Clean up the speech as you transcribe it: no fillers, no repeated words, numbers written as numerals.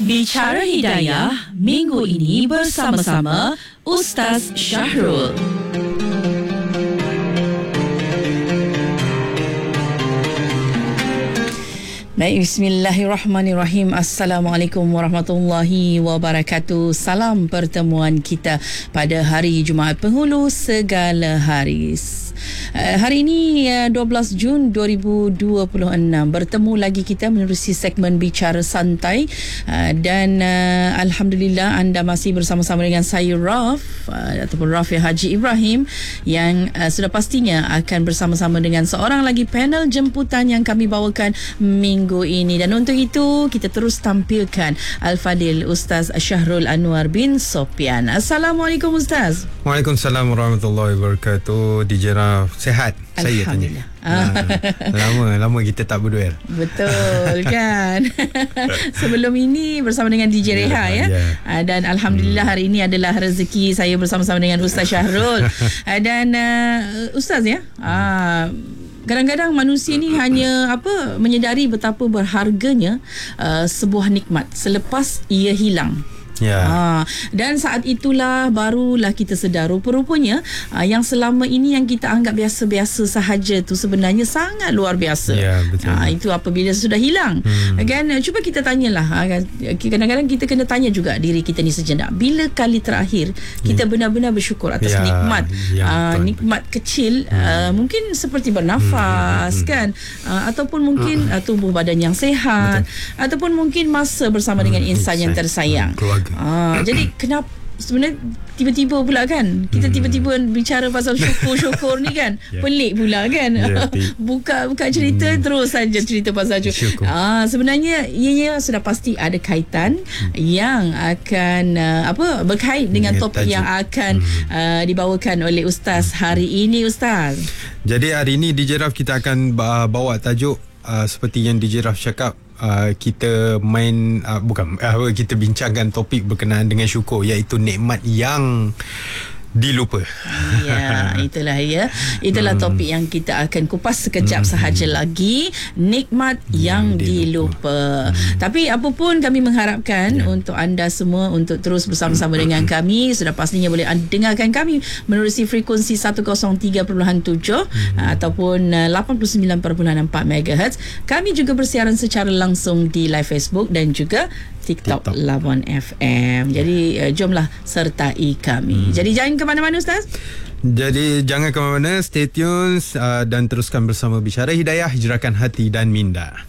Bicara Hidayah minggu ini bersama-sama Ustaz Syahrul. Baik, bismillahirrahmanirrahim. Assalamualaikum warahmatullahi wabarakatuh. Salam pertemuan kita pada hari Jumaat Penghulu segala hari. Hari ini 12 Jun 2026 bertemu lagi kita menerusi segmen Bicara Santai dan alhamdulillah anda masih bersama-sama dengan saya Raf ataupun Rafi Haji Ibrahim yang sudah pastinya akan bersama-sama dengan seorang lagi panel jemputan yang kami bawakan minggu ini, dan untuk itu kita terus tampilkan Al-Fadil Ustaz Syahrul Anwar bin Sopyan. Assalamualaikum Ustaz. Waalaikumsalam warahmatullahi wabarakatuh. DJ Raf, sehat? Saya tanya. Lama kita tak berduel. Betul kan. Sebelum ini bersama dengan DJ Reha ya. Dan alhamdulillah hari ini adalah rezeki saya bersama-sama dengan Ustaz Syahrul. Dan Ustaz ya, kadang-kadang manusia ni hanya menyedari betapa berharganya sebuah nikmat selepas ia hilang. Dan saat itulah barulah kita sedar rupa-rupanya yang selama ini yang kita anggap biasa-biasa sahaja tu sebenarnya sangat luar biasa. Itu apabila sudah hilang. Kan, cuba kita tanyalah, kadang-kadang kita kena tanya juga diri kita ni sejenak, bila kali terakhir kita benar-benar bersyukur atas nikmat nikmat kecil, mungkin seperti bernafas kan, ataupun mungkin tubuh badan yang sihat, ataupun mungkin masa bersama dengan insan yang tersayang. Jadi kenapa sebenarnya tiba-tiba pula kan kita tiba-tiba bicara pasal syukur-syukur ni kan. Pelik pula kan. Buka cerita terus saja cerita pasal syukur. Sebenarnya ianya sudah pasti ada kaitan yang akan berkait dengan topik yang akan dibawakan oleh Ustaz hari ini. Ustaz, jadi hari ini DJ Raf kita akan bawa tajuk seperti yang DJ Raf cakap, kita kita bincangkan topik berkenaan dengan syukur, iaitu nikmat yang dilupa. Itulah topik yang kita akan kupas sekejap sahaja lagi, nikmat yang dilupa. Tapi apapun kami mengharapkan untuk anda semua untuk terus bersama-sama dengan kami. Sudah pastinya boleh dengarkan kami menerusi frekuensi 103.7 ataupun 89.4 MHz. Kami juga bersiaran secara langsung di live Facebook dan juga TikTok Labuan FM. Jadi jomlah sertai kami. Jadi jangan ke mana-mana Ustaz. Jadi jangan ke mana-mana, stay tune dan teruskan bersama Bicara Hidayah, hijrahkan hati dan minda.